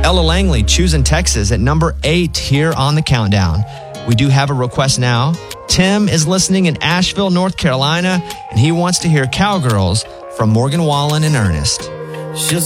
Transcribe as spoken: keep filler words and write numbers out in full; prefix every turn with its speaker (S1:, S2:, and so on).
S1: Ella Langley, Choosing Texas at number eight here on the countdown. We do have a request now. Tim is listening in Asheville, North Carolina, and he wants to hear Cowgirls from Morgan Wallen and Ernest.
S2: She's